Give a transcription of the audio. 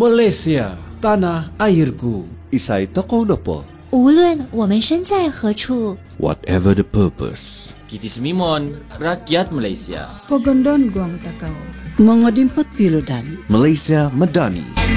Malaysia, tanah airku. Isay tokoh na po. 无论我们身在何处， Whatever the purpose. Kitis Mimon, rakyat Malaysia. Pagondon guang takaw. Mga dimpat piludan. Malaysia Madani.